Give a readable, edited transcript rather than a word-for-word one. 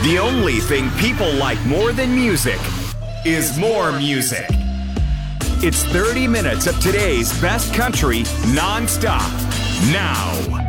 The only thing people like more than music is more music. It's 30 minutes of today's best country nonstop. Now.